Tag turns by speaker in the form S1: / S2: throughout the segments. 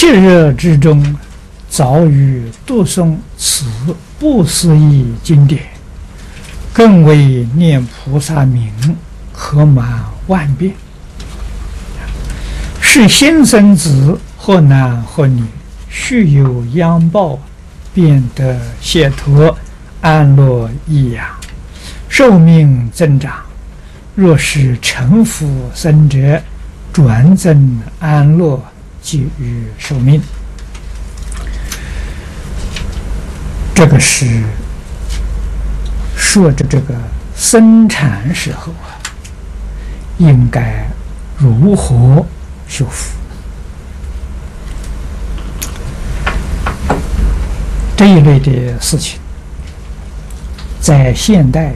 S1: 昔日之中，早于读诵此不思议经典，更为念菩萨名，可满万遍。是新生子，或男或女，须有殃报，便得解脱，安乐益养，寿命增长。若是成佛生者，转增安乐，给予寿命。这个是说着这个生产时候应该如何修复。这一类的事情，在现代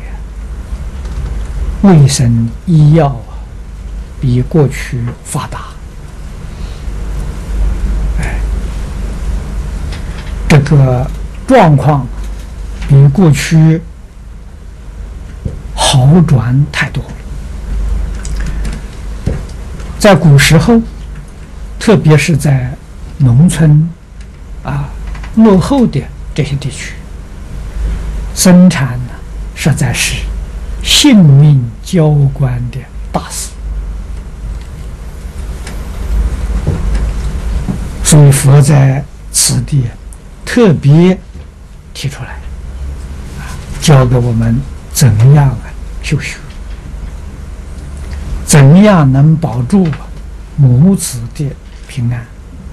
S1: 卫生医药比过去发达，这个状况比过去好转太多了。在古时候，特别是在农村落后的这些地区，生产呢实在是性命交关的大事。所以佛在此地特别提出来，教给我们怎样修学，怎样能保住母子的平安。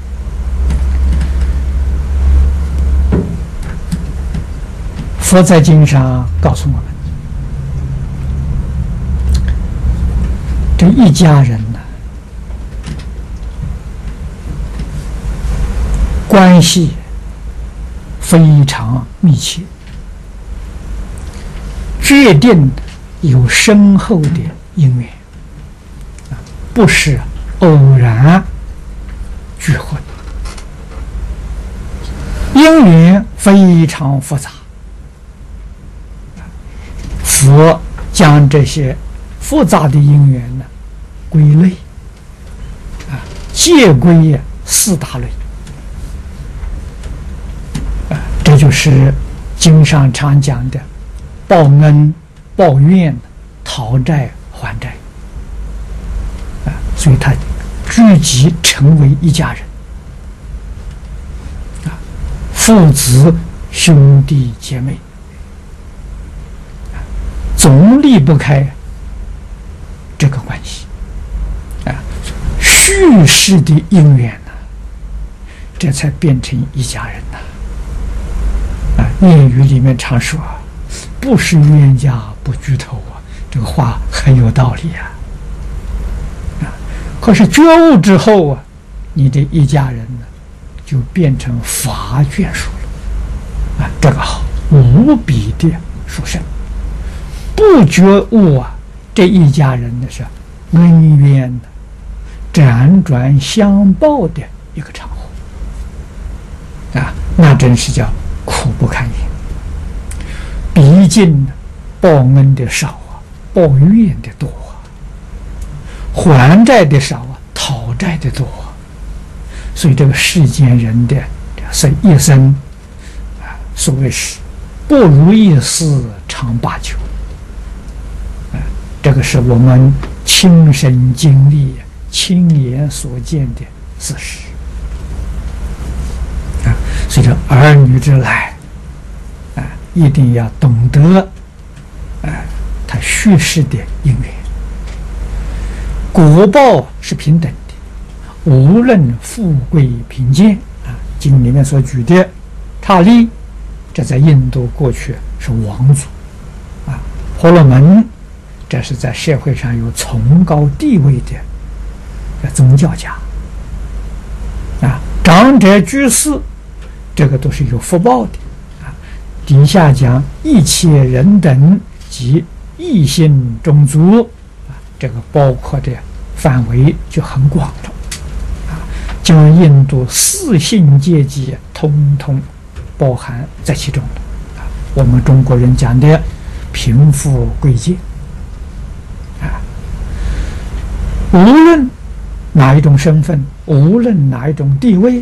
S1: 佛在经上告诉我们，这一家人呢，关系非常密切，决定有深厚的因缘，不是偶然聚会，因缘非常复杂。佛将这些复杂的因缘呢归类，皆归四大类。这就是经上常讲的报恩、报怨、讨债、还债，所以他聚集成为一家人，父子、兄弟姐妹，总离不开这个关系，续世的因缘呢，这才变成一家人呐。谚语里面常说，不是冤家不聚头这个话很有道理可是觉悟之后你的一家人呢，就变成法眷属了这个好，无比的殊胜。不觉悟这一家人呢是恩怨辗转相报的一个场合那真是叫苦不堪言。毕竟报恩的少报怨的多还债的少讨债的多所以这个世间人的一生所谓是不如意事常八九这个是我们亲身经历、亲眼所见的事实所以说儿女之来一定要懂得他续世的因缘，果报是平等的，无论富贵贫贱经里面所举的刹利，这在印度过去是王族婆罗门，这是在社会上有崇高地位的宗教家长者居士，这个都是有福报的底下讲一切人等及异性种族这个包括的范围就很广了将印度四姓阶级通通包含在其中了我们中国人讲的贫富贵贱无论哪一种身份，无论哪一种地位，